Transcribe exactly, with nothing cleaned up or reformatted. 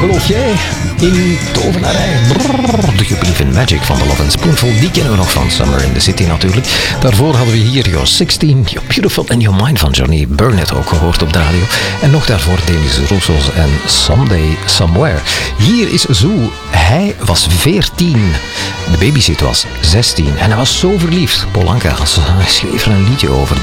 Geloof jij in tovenarij? Brrr, Do you believe in magic van The Love and Spoonful? Die kennen we nog van Summer in the City natuurlijk. Daarvoor hadden we hier You're zestien, You're Beautiful and Your Mind van Johnny Burnett ook gehoord op de radio. En nog daarvoor Demis Roussos en Someday Somewhere. Hier is Zoo. Hij was veertien. De babysit was zestien. En hij was zo verliefd. Paul Anka schreef er een liedje over.